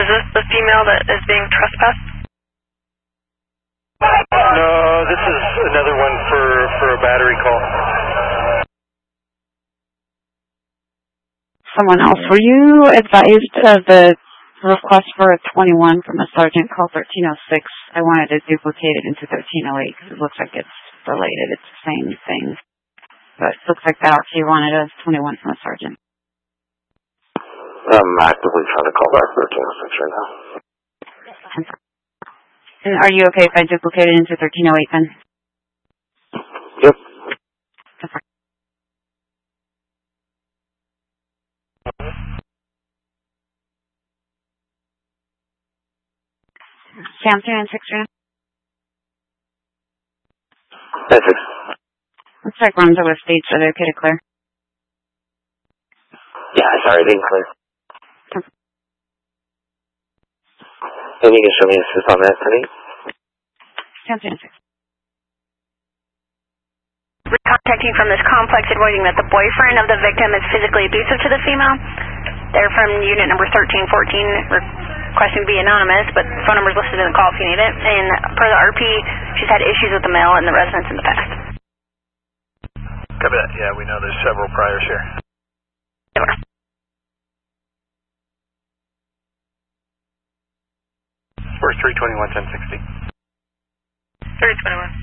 Is this the female that is being trespassed? No, this is another one for a battery call. Someone else, were you advised of the request for a 21 from a sergeant call 1306? I wanted to duplicate it into 1308 because it looks like it's related. It's the same thing. But it looks like that he wanted a 21 from a sergeant. I'm actively trying to call back 1306 right now. And are you okay if I duplicate it into 1308 then? Yep. Sam 396. That's it. Looks like runs over stage. Are they okay to clear? Yeah, sorry, I didn't clear. And you can show me assist on that, honey? Sam 396. We're contacting from this complex admitting that the boyfriend of the victim is physically abusive to the female. They're from unit number 1314, requesting to be anonymous, but phone number is listed in the call if you need it. And per the RP, she's had issues with the male and the residents in the past. Copy that. Yeah, we know there's several priors here. We're 321-1060. 321.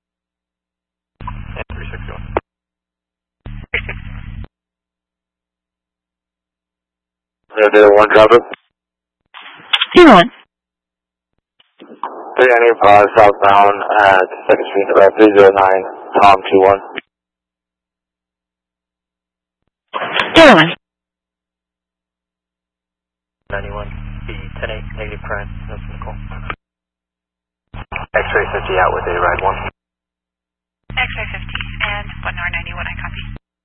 And 361. 001, drop it. 01. 395 southbound at 2nd Street, about 309, Tom 21. 01. 91, B108, negative prime, that's the call. X-ray 50 out with a ride 1. X-ray 50 and 1R91, I copy.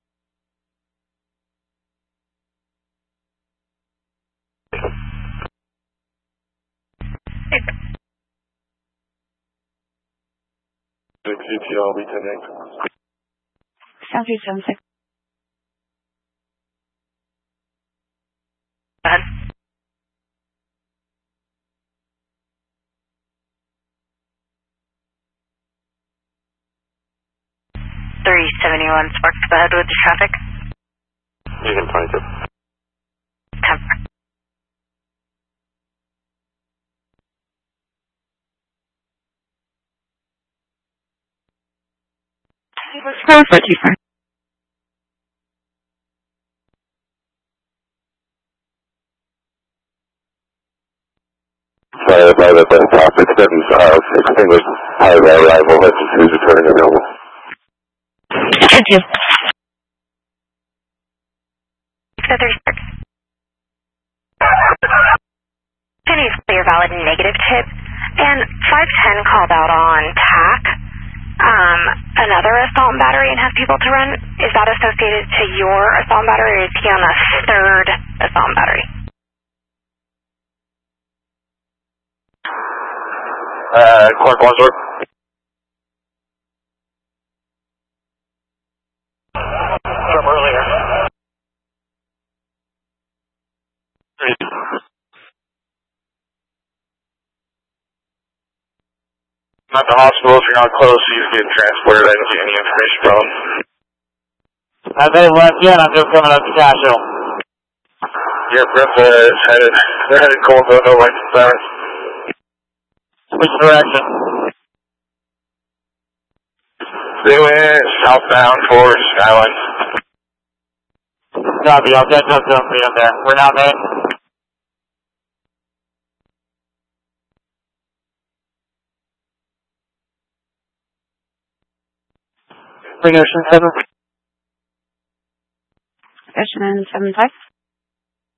CTL, B108. Sounds 376. Go ahead. $371, spark to the head with the traffic. You can 22. 10. Perfect, you fine. Sorry about that, but topic 7 extinguished highway arrival, let's just use returning available. Thank you. 636. Penny is clear, valid, and negative tip. And 510 called out on TAC, another assault and battery, and has people to run. Is that associated to your assault and battery, or is he on a third assault and battery? Clark Wadsworth. From earlier. Not the hospital, if you're not close, he's getting transported. I didn't get any information from him. They left yet, I'm just coming up to Cashill. Your Griffin is headed, they're headed Colville, no right to Siren. Which direction? They went southbound for Skyline. Copy, I'll catch up to them for you up there. We're now there. Bring Ocean 7. Ocean 75.